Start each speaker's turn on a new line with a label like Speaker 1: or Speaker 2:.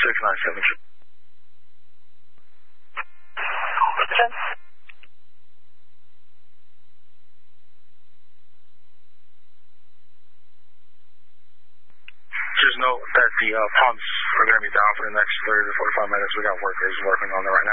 Speaker 1: 6972. Just note that the pumps are going to be down for the next 30 to 45 minutes. We got workers working on the right